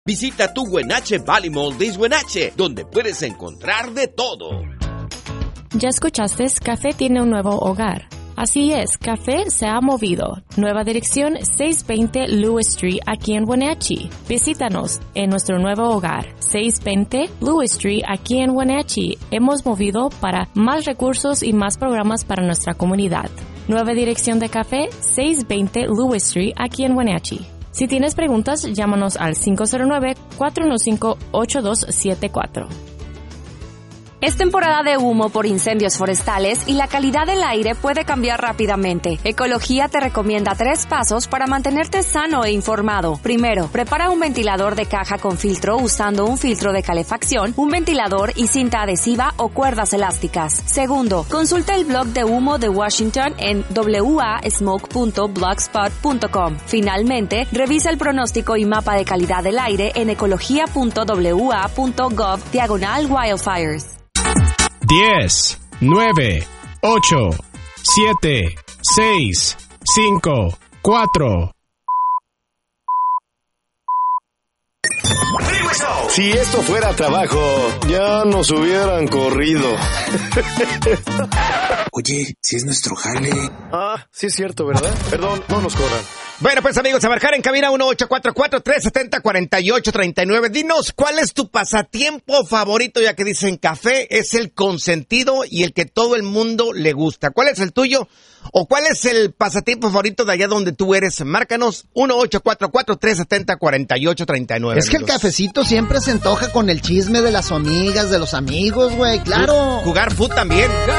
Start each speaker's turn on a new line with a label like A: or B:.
A: Visita tu Huenache Valley Mall de Huenache, donde puedes encontrar de todo.
B: ¿Ya escuchaste? Café tiene un nuevo hogar. Así es, Café se ha movido. Nueva dirección 620 Lewis Street aquí en Wenatchee. Visítanos en nuestro nuevo hogar, 620 Lewis Street aquí en Wenatchee. Hemos movido para más recursos y más programas para nuestra comunidad. Nueva dirección de Café, 620 Lewis Street aquí en Wenatchee. Si tienes preguntas, llámanos al 509-415-8274.
C: Es temporada de humo por incendios forestales y la calidad del aire puede cambiar rápidamente. Ecología te recomienda 3 pasos para mantenerte sano e informado. Primero, prepara un ventilador de caja con filtro usando un filtro de calefacción, un ventilador y cinta adhesiva o cuerdas elásticas. Segundo, consulta el blog de humo de Washington en wasmoke.blogspot.com. Finalmente, revisa el pronóstico y mapa de calidad del aire en ecología.wa.gov/wildfires.
D: 10, 9, 8, 7, 6, 5, 4.
E: Si esto fuera trabajo, ya nos hubieran corrido.
F: Oye, si es nuestro jale.
E: Ah, sí es cierto, ¿verdad? Perdón, no nos cobran.
G: Bueno, pues amigos, a marcar en cabina 1-844-370-4839. Dinos, ¿cuál es tu pasatiempo favorito? Ya que dicen café es el consentido y el que todo el mundo le gusta. ¿Cuál es el tuyo? ¿O cuál es el pasatiempo favorito de allá donde tú eres? Márcanos 1-844-370-4839.
H: Es que el cafecito siempre se antoja con el chisme de las amigas, de los amigos, güey, claro.
G: Jugar fútbol también.